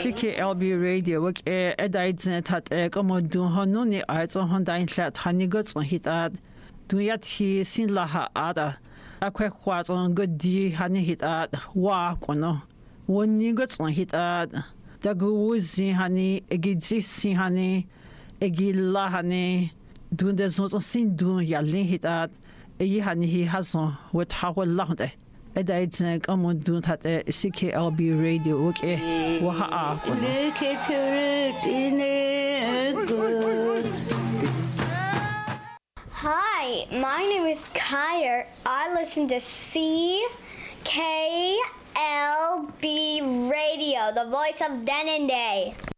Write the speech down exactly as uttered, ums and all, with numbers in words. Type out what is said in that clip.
C K L B radio wak e edaidzen tat e komodun honuni aizon hondain hlat hanigots on hitad duyat hi sin laha ada akwe kwazon godi hani hitad wa kono woni gots on hitad daguzi hani egidzi sin hani egilla hani dun de zon sin dun yallin hitad e hani hi hazon wat hawal lahde edaidzen komodun tat C K L B radio wak e wa kono. Hi, my name is Kyer. I listen to C K L B Radio, the voice of Denende.